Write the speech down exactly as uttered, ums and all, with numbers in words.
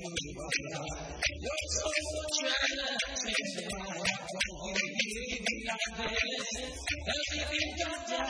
You're so trying to take me out. Everything got